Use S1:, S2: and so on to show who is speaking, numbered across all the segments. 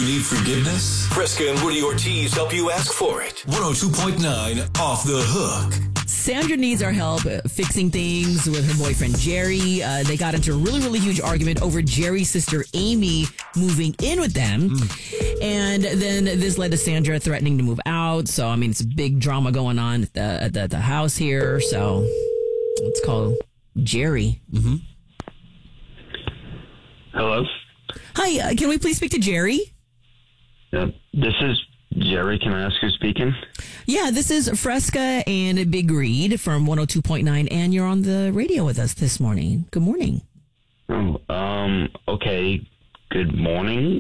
S1: need forgiveness? Fresca and Woody Ortiz help you ask for it. 102.9 Off the Hook.
S2: Sandra needs our help fixing things with her boyfriend, Jerry. They got into a really, really huge argument over Jerry's sister, Amy, moving in with them. And then this led to Sandra threatening to move out. So, I mean, it's a big drama going on at the house here. So, let's call Jerry.
S3: Hello?
S2: Hi, can we please speak to Jerry?
S3: Yeah, this is Jerry. Can I ask who's speaking?
S2: Yeah, this is Fresca and Big Reed from 102.9, and you're on the radio with us this morning. Good morning.
S3: Okay. Good morning.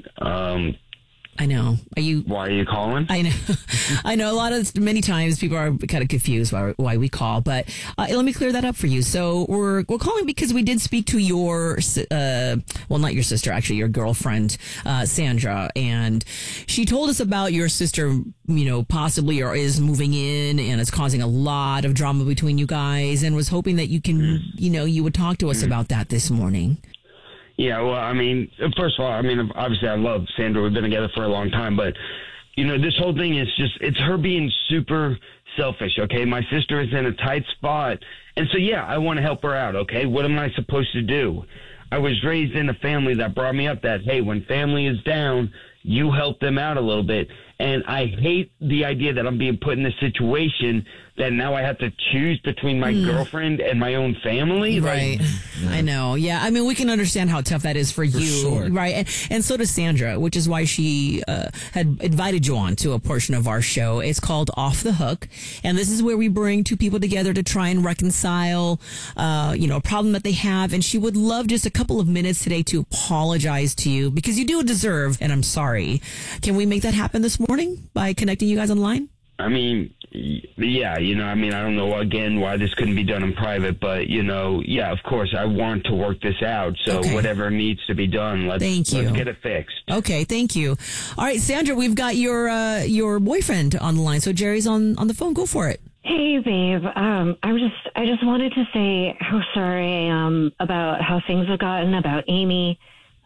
S2: I know.
S3: Why are you calling?
S2: I know. I know many times people are kind of confused why we call, but let me clear that up for you. So we're calling because we did speak to your, well, not your sister, actually, your girlfriend, Sandra, and she told us about your sister, possibly or is moving in, and it's causing a lot of drama between you guys, and was hoping that you can, you would talk to us about that this morning.
S3: Yeah, well, I mean, first of all, obviously I love Sandra. We've been together for a long time, but, this whole thing is it's her being super selfish, okay? My sister is in a tight spot, and so, yeah, I want to help her out, okay? What am I supposed to do? I was raised in a family that brought me up that, hey, when family is down, you help them out a little bit. And I hate the idea that I'm being put in this situation that now I have to choose between my girlfriend and my own family.
S2: Right. I know. Yeah. I mean, we can understand how tough that is for you.
S4: Sure.
S2: Right. And so does Sandra, which is why she had invited you on to a portion of our show. It's called Off the Hook. And this is where we bring two people together to try and reconcile, a problem that they have. And she would love just a couple of minutes today to apologize to you because you do deserve, and I'm sorry. Can we make that happen this morning by connecting you guys online?
S3: I mean, yeah, I don't know, again, why this couldn't be done in private, but, yeah, of course, I want to work this out. So whatever needs to be done, let's get it fixed.
S2: Okay, thank you. All right, Sandra, we've got your boyfriend on the line. So Jerry's on the phone. Go for it.
S5: Hey, babe. I just wanted to say how sorry I am about how things have gotten about Amy.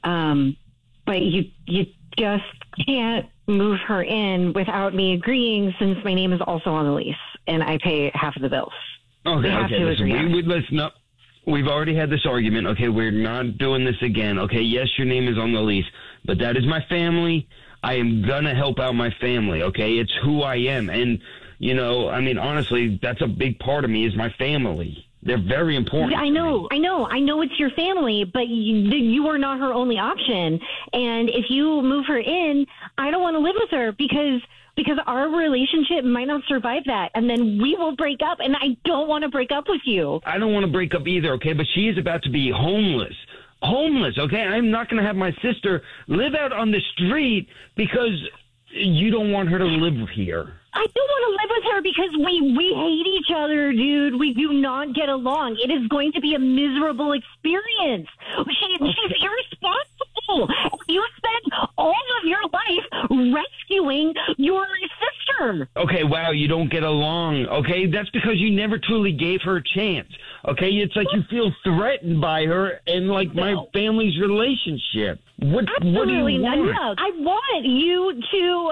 S5: But you just can't move her in without me agreeing, since my name is also on the lease and I pay half of the bills.
S3: Okay. Listen, we've already had this argument. Okay, we're not doing this again. Okay, yes, your name is on the lease, but that is my family. I am gonna help out my family. Okay, it's who I am, and honestly, that's a big part of me is my family. They're very important.
S5: I know it's your family, but you are not her only option. And if you move her in, I don't want to live with her because our relationship might not survive that. And then we will break up, and I don't want to break up with you.
S3: I don't want to break up either, okay? But she is about to be homeless. Okay? I'm not going to have my sister live out on the street because you don't want her to live here.
S5: I don't want to live with her because we hate each other, dude. We do not get along. It is going to be a miserable experience. She's irresponsible. You spend all of your life rescuing your sister.
S3: Okay, wow, you don't get along. Okay, that's because you never truly gave her a chance. Okay, it's like you feel threatened by her and like my family's relationship. What do you want?
S5: No. I want you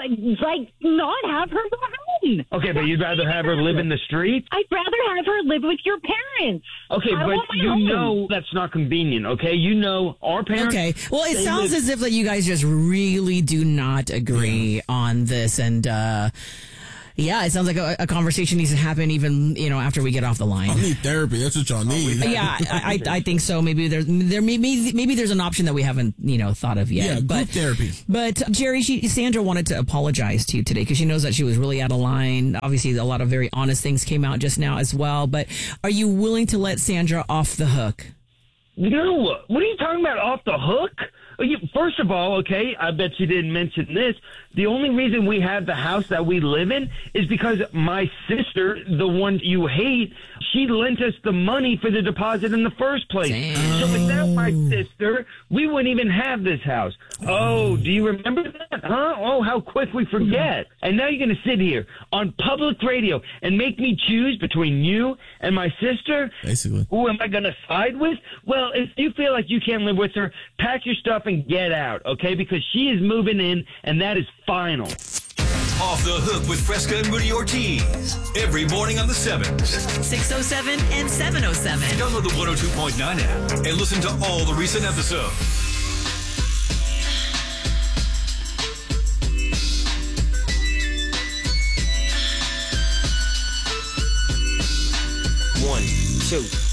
S5: to not have her go home.
S3: Okay, but you'd rather have her live in the street?
S5: I'd rather have her live with your parents.
S3: Okay, but that's not convenient, okay? Our parents...
S2: Okay, well, it sounds as if that you guys just really do not agree on this, and... yeah, it sounds like a conversation needs to happen even, after we get off the line.
S4: I need therapy. That's what y'all need.
S2: Yeah, I think so. Maybe there's an option that we haven't, thought of yet.
S4: Yeah, group therapy.
S2: But Jerry, Sandra wanted to apologize to you today because she knows that she was really out of line. Obviously, a lot of very honest things came out just now as well. But are you willing to let Sandra off the hook?
S3: No, what are you talking about, off the hook? First of all, okay, I bet you didn't mention this. The only reason we have the house that we live in is because my sister, the one you hate, she lent us the money for the deposit in the first place.
S2: Damn.
S3: So without my sister, we wouldn't even have this house. Oh, do you remember that? Huh? Oh, how quick we forget. And now you're going to sit here on public radio and make me choose between you and my sister?
S4: Basically.
S3: Who am I going to side with? Well, if you feel like you can't live with her, pack your stuff and get out, okay? Because she is moving in, and that is final.
S1: Off the Hook with Fresca and Rudy Ortiz. Every morning on the 7s.
S6: 607 and 707.
S1: Download the 102.9 app and listen to all the recent episodes.
S7: One, two.